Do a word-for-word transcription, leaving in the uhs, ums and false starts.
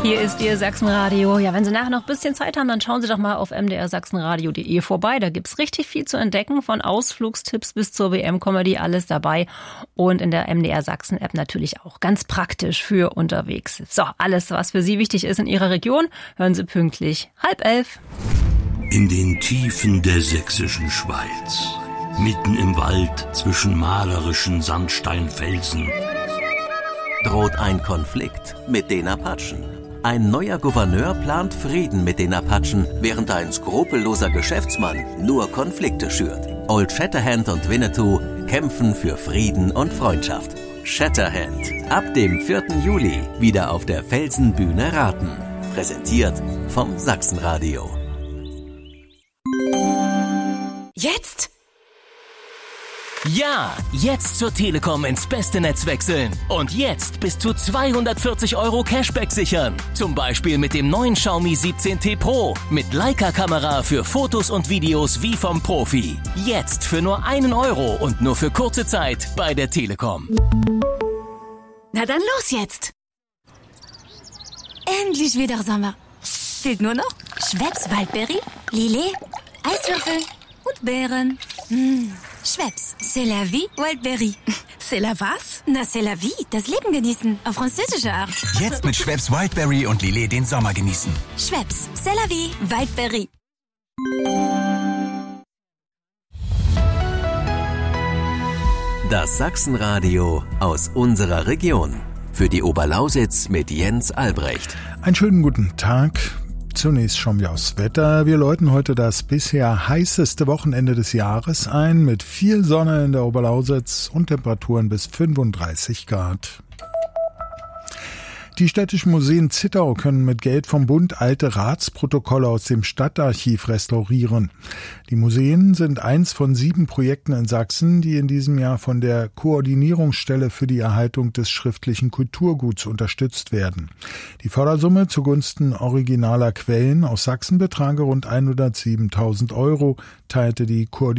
Hier ist Ihr Sachsenradio. Ja, wenn Sie nachher noch ein bisschen Zeit haben, dann schauen Sie doch mal auf m d r sachsenradio punkt d e vorbei. Da gibt's richtig viel zu entdecken, von Ausflugstipps bis zur W M-Comedy, alles dabei. Und in der M D R Sachsen-App natürlich auch ganz praktisch für unterwegs. So, alles, was für Sie wichtig ist in Ihrer Region, hören Sie pünktlich halb elf. In den Tiefen der sächsischen Schweiz, mitten im Wald zwischen malerischen Sandsteinfelsen, droht ein Konflikt mit den Apachen. Ein neuer Gouverneur plant Frieden mit den Apachen, während ein skrupelloser Geschäftsmann nur Konflikte schürt. Old Shatterhand und Winnetou kämpfen für Frieden und Freundschaft. Shatterhand, ab dem vierten Juli wieder auf der Felsenbühne Raten. Präsentiert vom Sachsenradio. Jetzt? Ja, jetzt zur Telekom ins beste Netz wechseln. Und jetzt bis zu zweihundertvierzig Euro Cashback sichern. Zum Beispiel mit dem neuen Xiaomi siebzehn T Pro. Mit Leica-Kamera für Fotos und Videos wie vom Profi. Jetzt für nur einen Euro und nur für kurze Zeit bei der Telekom. Na dann los jetzt. Endlich wieder Sommer. Fehlt nur noch Schweppes Waldberry, Lillet, Eiswürfel und Beeren. Mmh. Schweppes, c'est la vie, Wildberry. C'est la was? Na, c'est la vie, das Leben genießen, auf französische Art. Jetzt mit Schweppes Wildberry und Lillet den Sommer genießen. Schweppes, c'est la vie, Wildberry. Das Sachsenradio aus unserer Region. Für die Oberlausitz mit Jens Albrecht. Einen schönen guten Tag. Zunächst schauen wir aufs Wetter. Wir läuten heute das bisher heißeste Wochenende des Jahres ein, mit viel Sonne in der Oberlausitz und Temperaturen bis fünfunddreißig Grad. Die städtischen Museen Zittau können mit Geld vom Bund alte Ratsprotokolle aus dem Stadtarchiv restaurieren. Die Museen sind eins von sieben Projekten in Sachsen, die in diesem Jahr von der Koordinierungsstelle für die Erhaltung des schriftlichen Kulturguts unterstützt werden. Die Fördersumme zugunsten originaler Quellen aus Sachsen betrage rund hundertsiebentausend Euro, teilte die Koordinierungsstelle